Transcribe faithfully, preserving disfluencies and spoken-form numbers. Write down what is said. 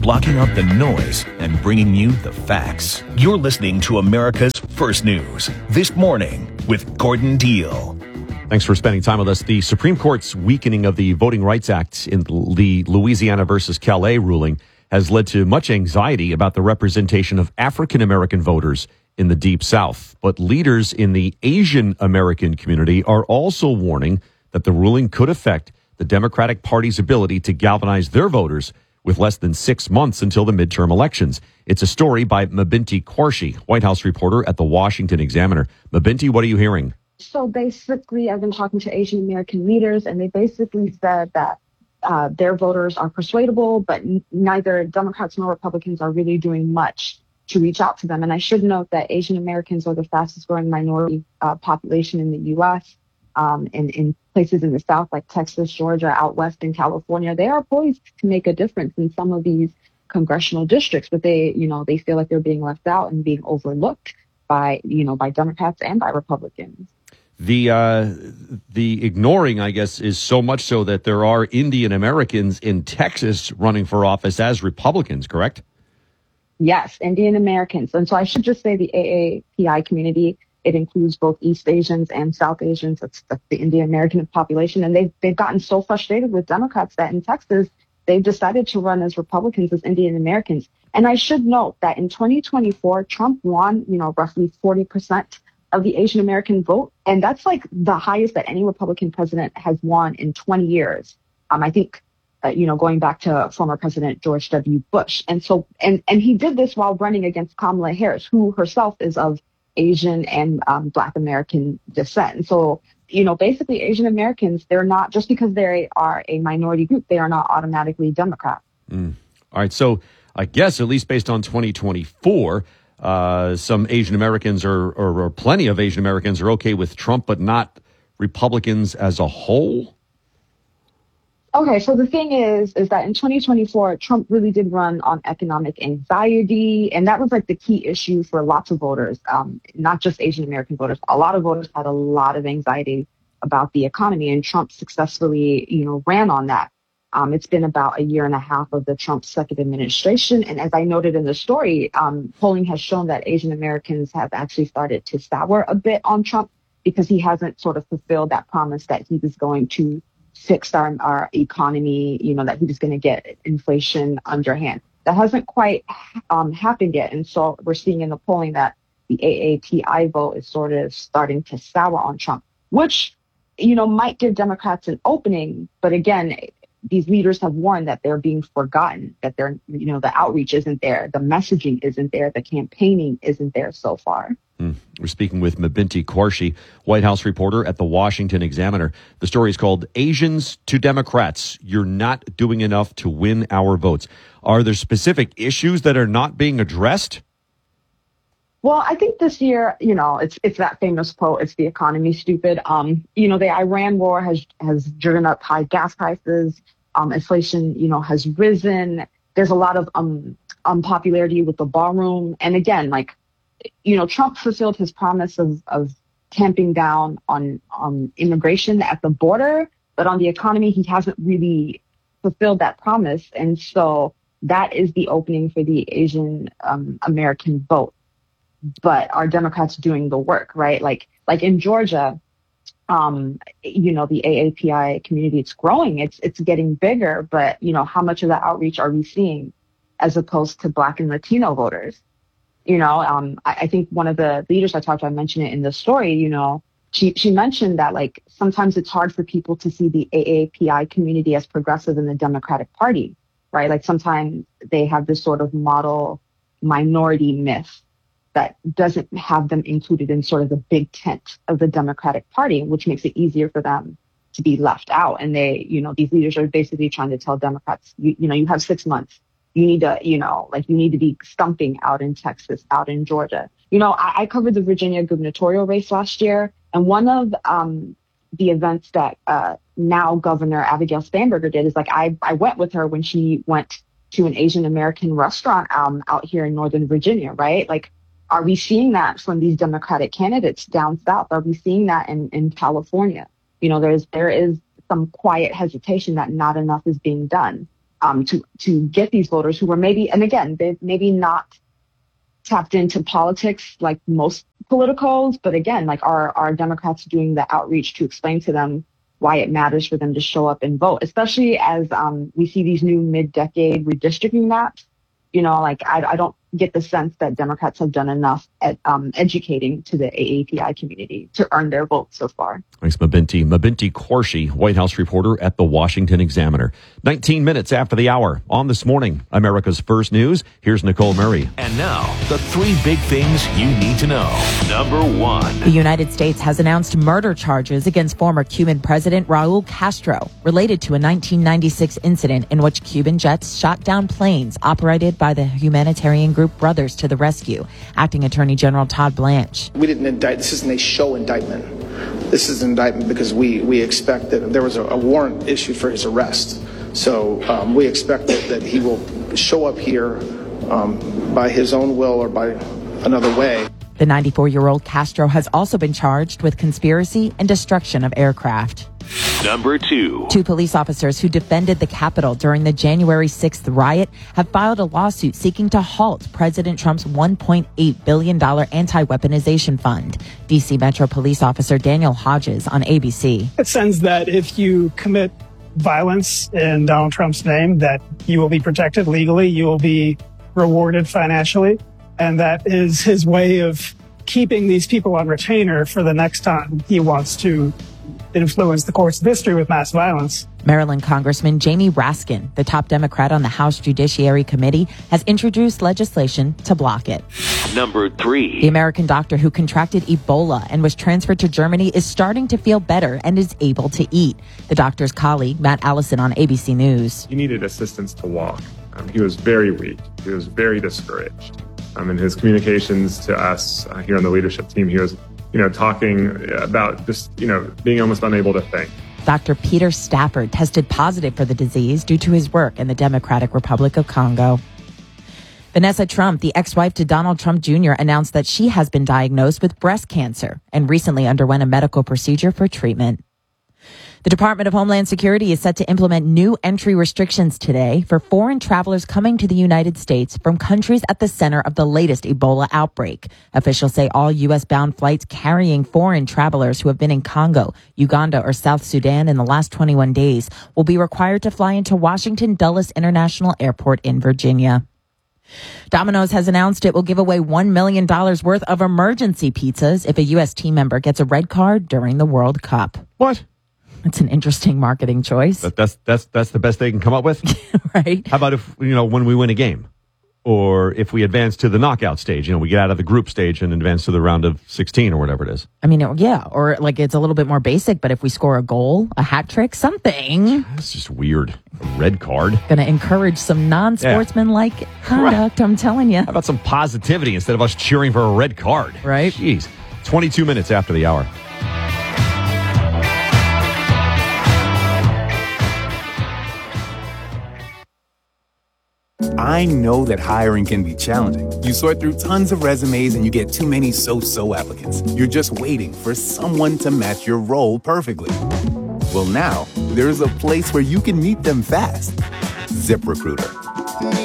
blocking out the noise and bringing you the facts. You're listening to America's First News This Morning with Gordon Deal. Thanks for spending time with us. The Supreme Court's weakening of the Voting Rights Act in the Louisiana versus Calais ruling has led to much anxiety about the representation of African American voters in the Deep South. But leaders in the Asian American community are also warning that the ruling could affect the Democratic Party's ability to galvanize their voters with less than six months until the midterm elections. It's a story by Mabinti Qureshi, White House reporter at the Washington Examiner. Mabinti, what are you hearing? So basically, I've been talking to Asian American leaders, and they basically said that uh, their voters are persuadable, but n- neither Democrats nor Republicans are really doing much to reach out to them. And I should note that Asian Americans are the fastest growing minority uh, population in the U S Um, and in places in the South, like Texas, Georgia, out west in California, they are poised to make a difference in some of these congressional districts, but they, you know, they feel like they're being left out and being overlooked by, you know, by Democrats and by Republicans. The uh, the ignoring, I guess, is so much so that there are Indian Americans in Texas running for office as Republicans, correct? Yes, Indian Americans. And so I should just say the A A P I community, it includes both East Asians and South Asians. That's, that's the Indian American population. And they've, they've gotten so frustrated with Democrats that in Texas, they've decided to run as Republicans, as Indian Americans. And I should note that in twenty twenty-four, Trump won, you know, roughly forty percent of the Asian American vote. And that's like the highest that any Republican president has won in twenty years. Um, I think, uh, you know, going back to former President George W. Bush. And so, and, and he did this while running against Kamala Harris, who herself is of Asian and um, Black American descent. And so, you know, basically Asian Americans, they're not, just because they are a minority group, they are not automatically Democrats. Mm. All right. So I guess at least based on twenty twenty-four, uh, some Asian Americans are, or, or plenty of Asian Americans are okay with Trump, but not Republicans as a whole. Okay, so the thing is, is that in twenty twenty-four, Trump really did run on economic anxiety, and that was like the key issue for lots of voters, um, not just Asian American voters. A lot of voters had a lot of anxiety about the economy, and Trump successfully, you know, ran on that. Um, it's been about a year and a half of the Trump second administration, and as I noted in the story, um, polling has shown that Asian Americans have actually started to sour a bit on Trump because he hasn't sort of fulfilled that promise that he was going to fix our, our economy, you know, that he was going to get inflation underhand. That hasn't quite um, happened yet. And so we're seeing in the polling that the A A P I vote is sort of starting to sour on Trump, which, you know, might give Democrats an opening. But again, these leaders have warned that they're being forgotten, that they're, you know, the outreach isn't there, the messaging isn't there, the campaigning isn't there so far. Mm. We're speaking with Mabinti Qureshi, White House reporter at the Washington Examiner. The story is called Asians to Democrats. You're not doing enough to win our votes. Are there specific issues that are not being addressed? Well, I think this year, you know, it's it's that famous quote, it's the economy, stupid. Um, you know, the Iran war has has driven up high gas prices. Um, inflation, you know, has risen. There's a lot of um unpopularity with the ballroom. And again, like, you know, Trump fulfilled his promise of, of tamping down on, on immigration at the border, but on the economy, he hasn't really fulfilled that promise. And so that is the opening for the Asian um, American vote. But are Democrats doing the work, right? Like, like in Georgia, um, you know, the A A P I community, it's growing, it's, it's getting bigger, but, you know, how much of the outreach are we seeing as opposed to Black and Latino voters? You know, um, I, I think one of the leaders I talked to, I mentioned it in the story, you know, she, she mentioned that, like, sometimes it's hard for people to see the A A P I community as progressive in the Democratic Party, right? Like, sometimes they have this sort of model minority myth that doesn't have them included in sort of the big tent of the Democratic Party, which makes it easier for them to be left out. And they, you know, these leaders are basically trying to tell Democrats, you, you know, you have six months. You need to, you know, like you need to be stumping out in Texas, out in Georgia. You know, I, I covered the Virginia gubernatorial race last year, and one of um, the events that uh, now Governor Abigail Spanberger did is, like, I, I went with her when she went to an Asian American restaurant um, out here in Northern Virginia, right? Like, are we seeing that from these Democratic candidates down south? Are we seeing that in, in California? You know, there's there is some quiet hesitation that not enough is being done. um, to to get these voters who were maybe, and again, they maybe not tapped into politics like most politicals, but again, like are are Democrats doing the outreach to explain to them why it matters for them to show up and vote, especially as um, we see these new mid-decade redistricting maps. You know, like I, I don't get the sense that Democrats have done enough at um, educating to the A A P I community to earn their vote so far. Thanks, Mabinti. Mabinti Qureshi, White House reporter at the Washington Examiner. nineteen minutes after the hour on This Morning, America's First News. Here's Nicole Murray. And now, the three big things you need to know. Number one. The United States has announced murder charges against former Cuban President Raul Castro, related to a nineteen ninety-six incident in which Cuban jets shot down planes operated by the humanitarian group Brothers to the Rescue. Acting Attorney General Todd Blanche. We didn't indict. This isn't a show indictment. This is an indictment because we, we expect that there was a, a warrant issued for his arrest. So um, we expect that, that he will show up here um, by his own will or by another way. The ninety-four-year-old Castro has also been charged with conspiracy and destruction of aircraft. Number two. Two police officers who defended the Capitol during the January sixth riot have filed a lawsuit seeking to halt President Trump's one point eight billion dollars anti-weaponization fund. D C Metro Police Officer Daniel Hodges on A B C. It sends that if you commit violence in Donald Trump's name, that you will be protected legally, you will be rewarded financially, and that is his way of keeping these people on retainer for the next time he wants to influence the course of history with mass violence. Maryland Congressman Jamie Raskin, the top Democrat on the House Judiciary Committee, has introduced legislation to block it. Number three. The American doctor who contracted Ebola and was transferred to Germany is starting to feel better and is able to eat. The doctor's colleague, Matt Allison on A B C News. He needed assistance to walk. Um, he was very weak. He was very discouraged. Um, in his communications to us uh, here on the leadership team, he was you know, talking about just, you know, being almost unable to think. Doctor Peter Stafford tested positive for the disease due to his work in the Democratic Republic of Congo. Vanessa Trump, the ex-wife to Donald Trump Junior, announced that she has been diagnosed with breast cancer and recently underwent a medical procedure for treatment. The Department of Homeland Security is set to implement new entry restrictions today for foreign travelers coming to the United States from countries at the center of the latest Ebola outbreak. Officials say all U S-bound flights carrying foreign travelers who have been in Congo, Uganda, or South Sudan in the last twenty-one days will be required to fly into Washington Dulles International Airport in Virginia. Domino's has announced it will give away one million dollars worth of emergency pizzas if a U S team member gets a red card during the World Cup. What? It's an interesting marketing choice. That, that's that's that's the best they can come up with, right? How about if you know when we win a game, or if we advance to the knockout stage? You know, we get out of the group stage and advance to the round of sixteen or whatever it is. I mean, yeah, or like it's a little bit more basic, but if we score a goal, a hat trick, something. That's just weird. A red card. Going to encourage some non-sportsmanlike yeah. conduct. I'm telling you. How about some positivity instead of us cheering for a red card? Right. Jeez. twenty-two minutes after the hour. I know that hiring can be challenging. You sort through tons of resumes and you get too many so-so applicants. You're just waiting for someone to match your role perfectly. Well, now, there's a place where you can meet them fast. ZipRecruiter.